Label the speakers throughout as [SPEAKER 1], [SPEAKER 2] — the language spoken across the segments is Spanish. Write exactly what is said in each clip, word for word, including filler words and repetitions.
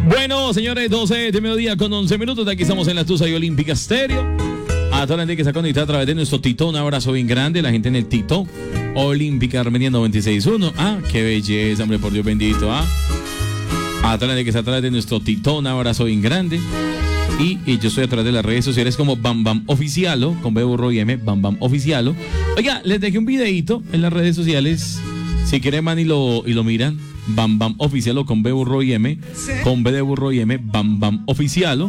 [SPEAKER 1] Bueno, señores, doce de mediodía con once minutos. De aquí estamos en la Tusa y Olímpica Estéreo. A toda la gente que está conectada a través de nuestro Tito, un abrazo bien grande. La gente en el Tito Olímpica Armenia noventa y seis punto uno. Ah, qué belleza, hombre, por Dios bendito. Ah, a toda la gente que está a través de nuestro Tito, un abrazo bien grande. Y, y yo estoy a través de las redes sociales como Bam Bam Oficialo, con B burro y M, Bam Bam Oficialo. Oiga, les dejé un videito en las redes sociales. Si quieren van y lo, y lo miran. Bam Bam Oficialo con B burro y M, con B de burro y M, Bam Bam Oficialo.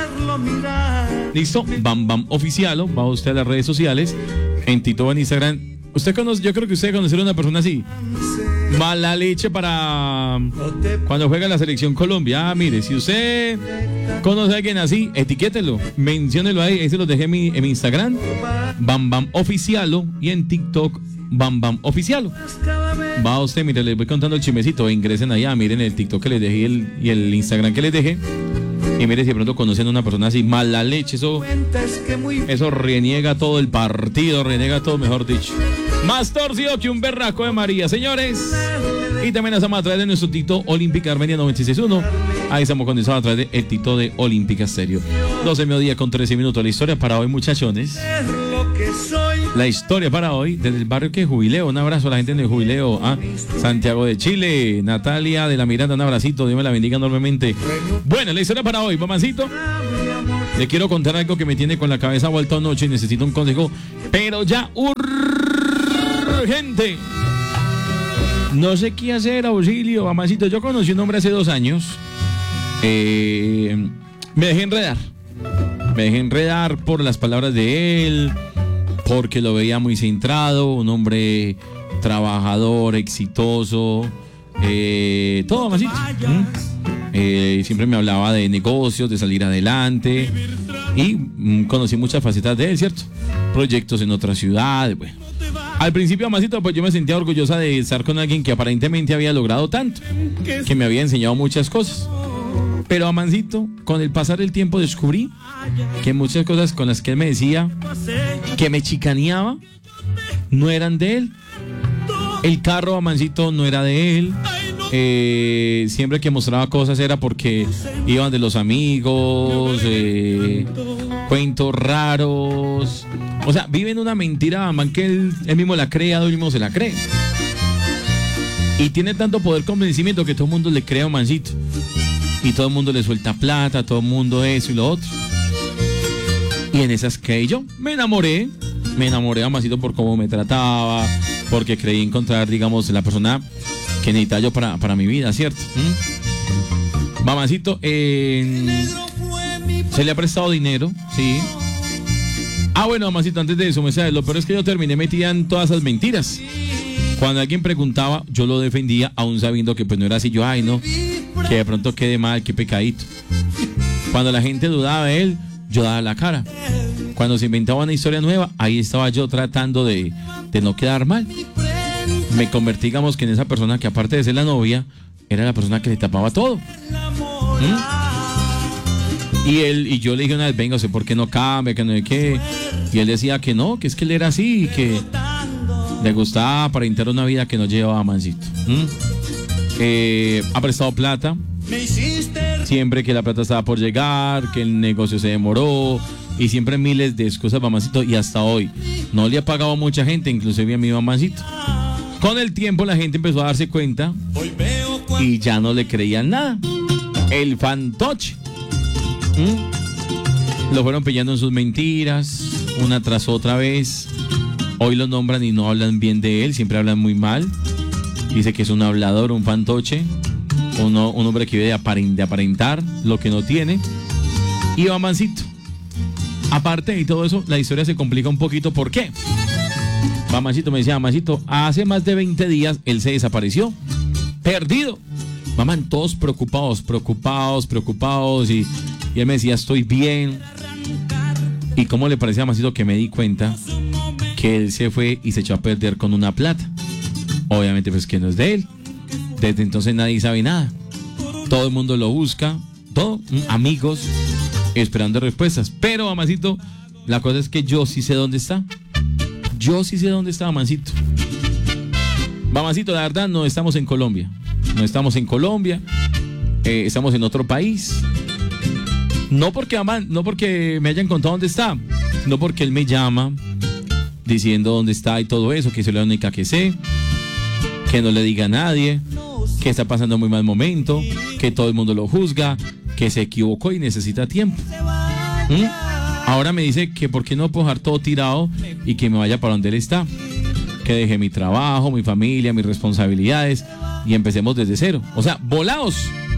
[SPEAKER 1] Listo, Bam Bam Oficialo. Va usted a las redes sociales, en Tito, en Instagram. Usted conoce, yo creo que usted conocer a una persona así. Mala leche para cuando juega la selección Colombia. Ah, mire, si usted conoce a alguien así, etiquételo, menciónelo ahí. Ahí se lo dejé en mi, en mi Instagram, Bam Bam Oficialo, y en TikTok, Bam Bam Oficialo. Va usted, mire, les voy contando el chismecito. Ingresen allá, miren el TikTok que les dejé y el, y el Instagram que les dejé. Y mire, si de pronto conocen a una persona así, mala leche, eso, eso reniega todo el partido, reniega todo, mejor dicho. Más torcido que un berraco de María, señores. Y también estamos a través de nuestro Tito Olímpica Armenia noventa y seis punto uno. Ahí estamos condensados a través del Tito de Olímpica Estéreo. doce de mediodía con trece minutos. La historia para hoy, muchachones. La historia para hoy, desde el barrio que Jubileo. Un abrazo a la gente de Jubileo. ¿Ah? Santiago de Chile. Natalia de la Miranda, un abracito. Dios me la bendiga enormemente. Bueno, la historia para hoy, mamacito. Le quiero contar algo que me tiene con la cabeza vuelta anoche y necesito un consejo, pero ya urgente. No sé qué hacer, auxilio, mamacito. Yo conocí un hombre hace dos años. Eh, me dejé enredar. Me dejé enredar por las palabras de él, porque lo veía muy centrado, un hombre trabajador, exitoso, eh, todo, mamacito. ¿Mm? Eh, siempre me hablaba de negocios, de salir adelante, y mm, conocí muchas facetas de él, ¿cierto? Proyectos en otras ciudades, bueno. Al principio, mamacito, pues yo me sentía orgullosa de estar con alguien que aparentemente había logrado tanto, que me había enseñado muchas cosas. Pero, amancito, con el pasar del tiempo descubrí que muchas cosas con las que él me decía que me chicaneaba no eran de él. El carro, amancito, no era de él. Eh, siempre que mostraba cosas era porque iban de los amigos, eh, cuentos raros. O sea, vive en una mentira, man, que él, él mismo la cree, él mismo se la cree. Y tiene tanto poder convencimiento que todo el mundo le cree a mancito. Y todo el mundo le suelta plata, todo el mundo eso y lo otro. Y en esas que yo me enamoré, me enamoré a Mamacito por cómo me trataba, porque creí encontrar, digamos, la persona que necesitaba yo para, para mi vida, ¿cierto? ¿Mm? Mamacito, eh, se le ha prestado dinero, sí. Ah, bueno, Mamacito, antes de eso, me sabes, lo peor es que yo terminé metida en todas esas mentiras. Cuando alguien preguntaba, yo lo defendía, aún sabiendo que pues no era así. Yo, ay, no, que de pronto quede mal, qué pecadito. Cuando la gente dudaba de él, yo daba la cara. Cuando se inventaba una historia nueva, ahí estaba yo tratando de, de no quedar mal. Me convertí, digamos, que en esa persona que, aparte de ser la novia, era la persona que le tapaba todo. ¿Mm? Y él, y yo le dije una vez, venga, sé por qué no cambia, que no sé qué. Y él decía que no, que es que él era así, que le gustaba aparentar una vida que no llevaba a mancito. ¿Mm? Eh, ha prestado plata. Siempre que la plata estaba por llegar, que el negocio se demoró, y siempre miles de excusas, mamacito. Y hasta hoy no le ha pagado a mucha gente, inclusive a mi mamacito. Con el tiempo la gente empezó a darse cuenta y ya no le creían nada. El fantoche. ¿Mm? Lo fueron pillando en sus mentiras, una tras otra vez. Hoy lo nombran y no hablan bien de él, siempre hablan muy mal. Dice que es un hablador, un fantoche, uno, un hombre que vive de, aparent, de aparentar lo que no tiene. Y va mansito. Aparte de todo eso, la historia se complica un poquito. ¿Por qué? Mamacito me decía, mamacito, hace más de veinte días él se desapareció, perdido. Mamá, todos preocupados, preocupados, preocupados. Y, y él me decía, estoy bien. ¿Y cómo le parecía a mamacito que me di cuenta que él se fue y se echó a perder con una plata? Obviamente pues que no es de él. Desde entonces nadie sabe nada. Todo el mundo lo busca, todo, amigos, esperando respuestas. Pero, mamacito, la cosa es que yo sí sé dónde está. Yo sí sé dónde está, mamacito. Mamacito, la verdad, no estamos en Colombia. No estamos en Colombia. eh, estamos en otro país. No porque, aman, no porque me hayan contado dónde está, sino porque él me llama diciendo dónde está y todo eso, que soy la única que sé, que no le diga a nadie, que está pasando muy mal momento, que todo el mundo lo juzga, que se equivocó y necesita tiempo. ¿Mm? Ahora me dice que por qué no puedo dejar todo tirado y que me vaya para donde él está, que deje mi trabajo, mi familia, mis responsabilidades y empecemos desde cero. O sea, volados.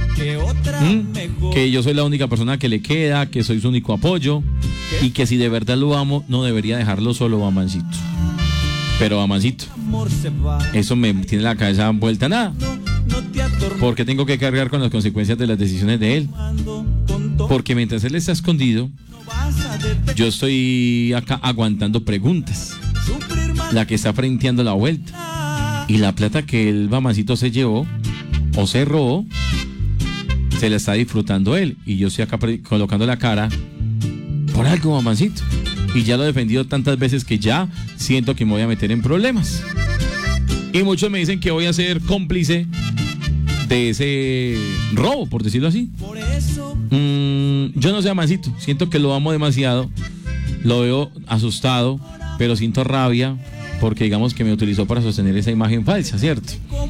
[SPEAKER 1] ¿Mm? Que yo soy la única persona que le queda, que soy su único apoyo y que si de verdad lo amo no debería dejarlo solo, Bamancito. Pero Bamancito, eso me tiene la cabeza vuelta a nada, porque tengo que cargar con las consecuencias de las decisiones de él, porque mientras él está escondido yo estoy acá aguantando preguntas, la que está frenteando la vuelta, y la plata que el Bamancito se llevó o se robó se la está disfrutando él, y yo estoy acá pre- colocando la cara por algo, Bamancito, y ya lo he defendido tantas veces que ya siento que me voy a meter en problemas, y muchos me dicen que voy a ser cómplice de ese robo, por decirlo así. mm, yo no sé, Bamancito, siento que lo amo demasiado, lo veo asustado, pero siento rabia porque digamos que me utilizó para sostener esa imagen falsa, ¿cierto?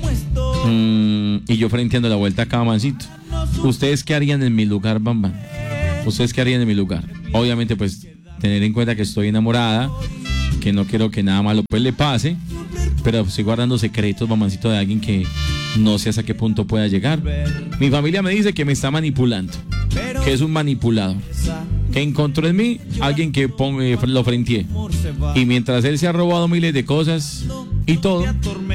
[SPEAKER 1] Mm, y yo frenteando la vuelta acá, Bamancito. ¿Ustedes qué harían en mi lugar, Bam Bam? ¿Ustedes qué harían en mi lugar? Obviamente, pues, tener en cuenta que estoy enamorada, que no quiero que nada malo pues le pase, pero estoy guardando secretos, Bamancito, de alguien que no sé hasta qué punto pueda llegar. Mi familia me dice que me está manipulando, que es un manipulador, que encontró en mí alguien que ponga, lo frenteé, y mientras él se ha robado miles de cosas y todo,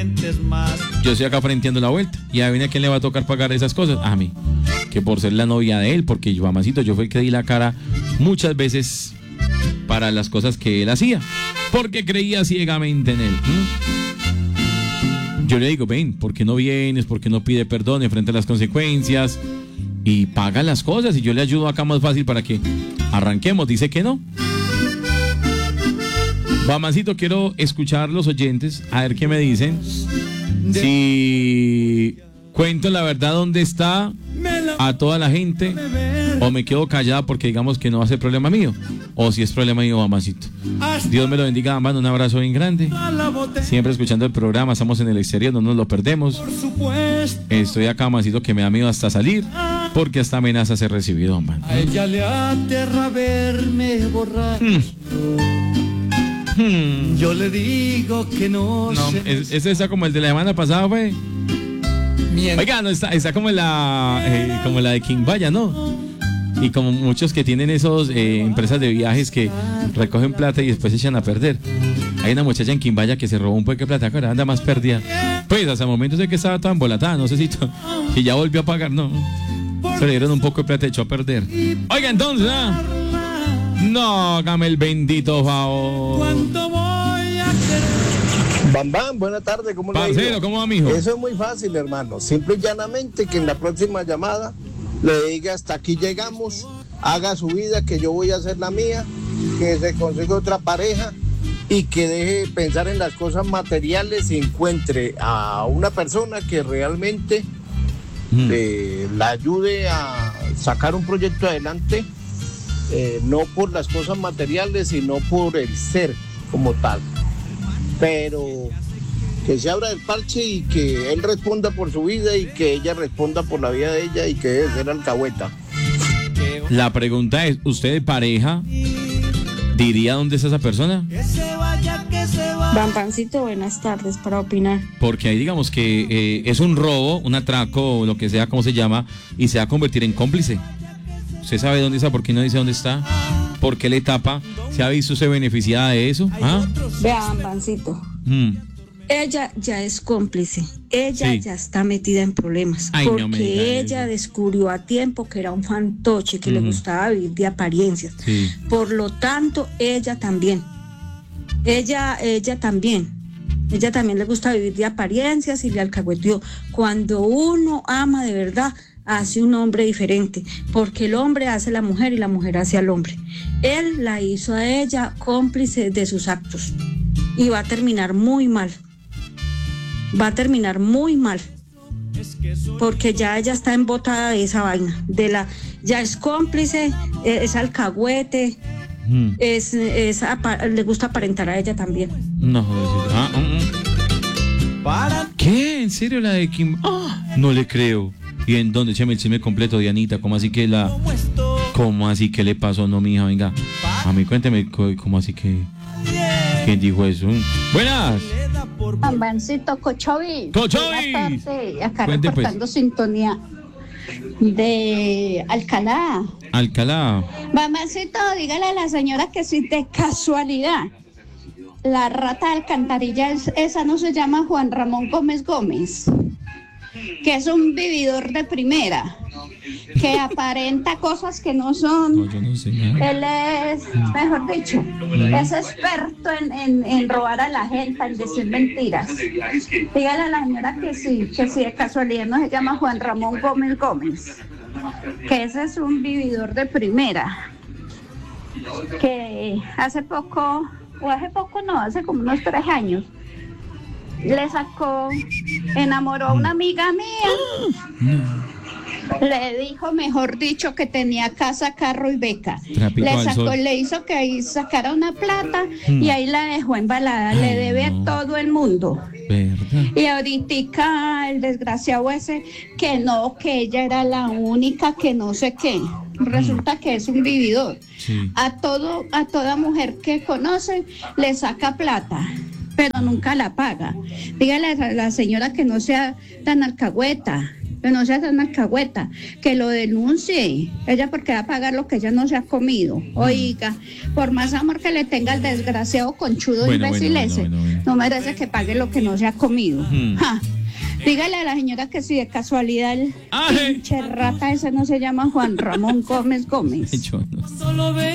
[SPEAKER 1] yo estoy acá frenteando la vuelta, y a quién le va a tocar pagar esas cosas, a mí, que por ser la novia de él, porque yo, Bamancito, yo fui el que di la cara muchas veces para las cosas que él hacía, porque creía ciegamente en él. ¿Mm? Yo le digo, ven, ¿por qué no vienes? ¿Por qué no pide perdón frente a las consecuencias? Y paga las cosas, y yo le ayudo acá más fácil para que arranquemos. Dice que no. Bamancito, quiero escuchar los oyentes, a ver qué me dicen. Si cuento la verdad dónde está a toda la gente, o me quedo callada porque digamos que no va a ser problema mío, o si es problema mío, Bamancito. Dios me lo bendiga, Bam, un abrazo bien grande. Siempre escuchando el programa, estamos en el exterior, no nos lo perdemos. Estoy acá, Bamancito, que me da miedo hasta salir, porque hasta amenazas he recibido, Bam.
[SPEAKER 2] A ella le aterra verme borracho.
[SPEAKER 1] Hmm. Hmm.
[SPEAKER 2] Yo le digo que no,
[SPEAKER 1] no
[SPEAKER 2] sé.
[SPEAKER 1] es, ese está como el de la semana pasada, fue. Oiga, no, está, está como la eh, como la de Quimbaya, ¿no? Y como muchos que tienen esos eh, empresas de viajes que recogen plata y después se echan a perder. Hay una muchacha en Quimbaya que se robó un poco de plata, ahora anda más perdida. Pues hasta el momento sé que estaba toda embolatada, no sé si, to- si ya volvió a pagar, no. Se le dieron un poco de plata y echó a perder. Oiga, entonces, ¿ah? No, hágame el bendito favor.
[SPEAKER 2] ¿Cuánto voy a querer?
[SPEAKER 3] Bam Bam, buena tarde, ¿cómo le ha ido?
[SPEAKER 1] Parcero, ¿cómo va, mijo?
[SPEAKER 3] Eso es muy fácil, hermano. Simple y llanamente que en la próxima llamada le diga hasta aquí llegamos, haga su vida, que yo voy a hacer la mía, que se consiga otra pareja y que deje pensar en las cosas materiales y encuentre a una persona que realmente mm. eh, la ayude a sacar un proyecto adelante, eh, no por las cosas materiales, sino por el ser como tal. Pero que se abra el parche y que él responda por su vida y que ella responda por la vida de ella y que debe ser alcahueta.
[SPEAKER 1] La pregunta es, ¿usted de pareja diría dónde está esa persona?
[SPEAKER 4] Bam Bancito, buenas tardes, para opinar.
[SPEAKER 1] Porque ahí digamos que eh, es un robo, un atraco, o lo que sea, como se llama, y se va a convertir en cómplice. ¿Usted sabe dónde está? ¿Por qué no dice dónde está? ¿Por qué le tapa? ¿Se ha visto usted beneficiada de eso? ¿Ah?
[SPEAKER 4] Vea, Bam Bancito. Mm. Ella ya es cómplice, ella sí. ya está metida en problemas. Ay, porque no ella eso. descubrió a tiempo que era un fantoche, que uh-huh. le gustaba vivir de apariencias. Sí. Por lo tanto, ella también. Ella, ella también. Ella también le gusta vivir de apariencias y le alcahueteó. Cuando uno ama de verdad, hace un hombre diferente, porque el hombre hace a la mujer y la mujer hace al hombre. Él la hizo a ella cómplice de sus actos y va a terminar muy mal. Va a terminar muy mal. porque ya ella está embotada de esa vaina, de la, ya es cómplice, es alcahuete, mm. es, es le gusta aparentar a ella también.
[SPEAKER 1] No, ah, uh, uh. ¿Qué? ¿En serio la de Kim? Ah, no le creo. ¿Y en dónde? Échame el chisme completo, Dianita. ¿Cómo así que la... ¿Cómo así que le pasó? No, mija, venga. A mí cuénteme, ¿cómo así que... ¿Quién dijo eso? Buenas.
[SPEAKER 5] Ambancito Cochovi.
[SPEAKER 1] Cochovi.
[SPEAKER 5] Buenas tardes. Acá
[SPEAKER 1] Cuente,
[SPEAKER 5] reportando
[SPEAKER 1] pues.
[SPEAKER 5] sintonía de Alcalá.
[SPEAKER 1] Alcalá.
[SPEAKER 5] Mamancito, dígale a la señora que si de casualidad la rata de alcantarilla es, esa no se llama Juan Ramón Gómez Gómez, que es un vividor de primera, que aparenta cosas que no son.
[SPEAKER 1] No, yo no sé nada.
[SPEAKER 5] Él es, mejor dicho, es experto en, en, en robar a la gente, en decir mentiras. Dígale a la señora que sí, que sí de casualidad no se llama Juan Ramón Gómez Gómez, que ese es un vividor de primera, que hace poco, o hace poco no, hace como unos tres años, le sacó, enamoró a una amiga mía. Le dijo, mejor dicho, que tenía casa, carro y beca.
[SPEAKER 1] Trapito
[SPEAKER 5] le sacó,
[SPEAKER 1] sol.
[SPEAKER 5] le hizo que ahí sacara una plata
[SPEAKER 1] mm.
[SPEAKER 5] y ahí la dejó embalada. Ay, le debe no. a todo el mundo.
[SPEAKER 1] ¿Verdad?
[SPEAKER 5] Y ahorita el desgraciado ese, que no, que ella era la única, que no sé qué. Resulta mm. que es un vividor.
[SPEAKER 1] Sí.
[SPEAKER 5] A todo, a toda mujer que conoce le saca plata, pero nunca la paga. Dígale a la señora que no sea tan alcahueta, que no sea tan alcahueta, que lo denuncie. Ella porque va a pagar lo que ella no se ha comido. Oiga, por más amor que le tenga el desgraciado conchudo
[SPEAKER 1] bueno,
[SPEAKER 5] imbécil
[SPEAKER 1] bueno,
[SPEAKER 5] ese,
[SPEAKER 1] bueno, bueno, bueno.
[SPEAKER 5] no merece que pague lo que no se ha comido.
[SPEAKER 1] Mm.
[SPEAKER 5] Ja. Dígale a la señora que si de casualidad el pinche rata ese no se llama Juan Ramón Gómez Gómez.
[SPEAKER 1] Yo no sé.